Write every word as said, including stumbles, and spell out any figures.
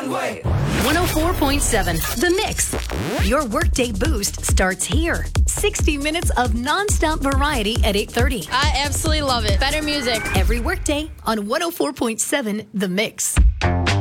way. one oh four point seven The Mix. Your workday boost starts here. sixty minutes of nonstop variety at eight thirty. I absolutely love it. Better music. Every workday on one oh four point seven The Mix.